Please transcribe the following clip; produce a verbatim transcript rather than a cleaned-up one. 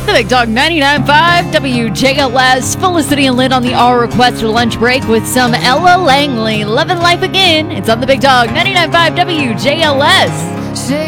The Big Dog ninety-nine point five W J L S. Felicity and Lynn on the All Request for Lunch Break with some Ella Langley. Loving life again. It's on The Big Dog ninety-nine point five W J L S.